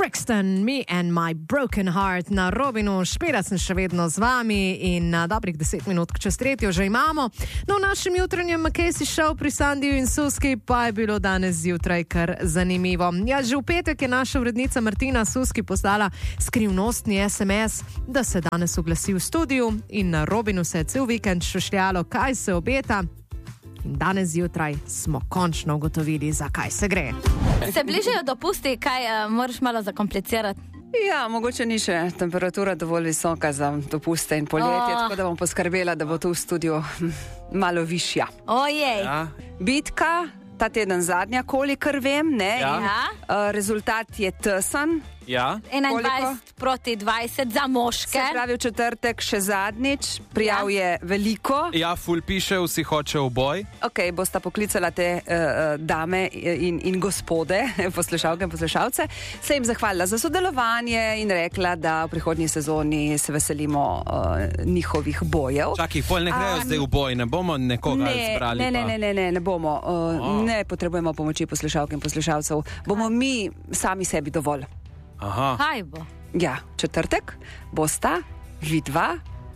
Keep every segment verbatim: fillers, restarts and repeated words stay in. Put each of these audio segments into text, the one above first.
Brixton, Me and My Broken Heart na Robinu. Špela sem še vedno z vami in na dobrih deset minut čez tretjo že imamo. No, v našem jutranjem Casey Show pri Sandiju in Suski pa je bilo danes zjutraj kar zanimivo. Ja, že v petek je naša urednica Martina Suski poslala skrivnostni es em es, da se danes oglasi v studiu in na Robinu se je cel vikend šušljalo, kaj se obeta. In danes zjutraj smo končno ugotovili, zakaj se gre. Se bližajo dopusti, kaj uh, moraš malo zakomplicirati? Ja, mogoče ni še temperatura dovolj visoka za dopuste in poletje, oh. Tako da bom poskrbela, da bo tu v studiu malo višja. Ojej. Ja. Bitka, ta teden zadnja, kolikor vem, ne? Ja. In, uh, rezultat je tesen. Ja. enaindvajset proti dvajset za moške. Se pravi v četrtek še zadnjič, prijav ja. je veliko. Ja, ful piše, vsi hoče v boj. Ok, bosta poklicala te uh, dame in, in gospode, poslušalke in poslušalce, se jim zahvalila za sodelovanje in rekla, da v prihodnji sezoni se veselimo uh, njihovih bojev. Čakaj, pol ne grejo um, zdaj v boj, ne bomo nekoga ne, zbrali. Ne, ne, ne, ne, ne, ne bomo. Uh, oh. Ne potrebujemo pomoči poslušalk in poslušalcev. Bomo Kaj? mi sami sebi dovolj. Aha. Kaj bo? Ja, četrtek bosta vidva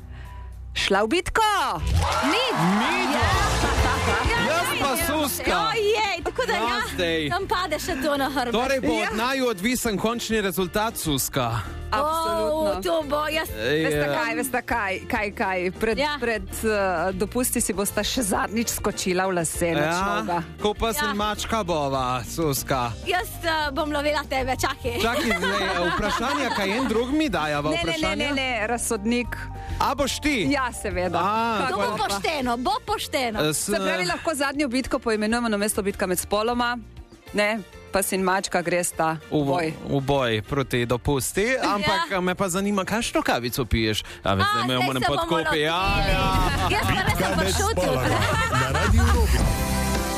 šla v bitko. Midva? Midva? Ja. Jaz pa Suska. Ojej, tako da ja, tam pade še to na hrbet. Torej bo Ja. od naju odvisen končni rezultat, Suska. Absolutno. Oh, to bo, jaz... Veste kaj, veste kaj, kaj, kaj. Pred, Ja. pred uh, dopusti si bosta še zadnjič skočila v lase na čloga. Ja, ko pa si Ja. mačka bova, Suska. Jaz uh, bom lovila tebe, čakaj. Čakaj, zdaj, vprašanja, kaj en drug mi dajava Ne, ne, ne, vprašanja? ne, ne, razsodnik. A boš ti? Ja, seveda. A, To bo pošteno, bo pošteno. S, Se pravi, lahko zadnjo bitko poimenujemo namesto bitka med spoloma, ne, pes in mačka gresta v boj. v boj proti dopusti, ampak Ja. me pa zanima, kakšno kavico piješ. A, A, zdaj me zdaj moram se bomo podkopi. Ja, lotili. ja. Jaz pa ne sem počutil.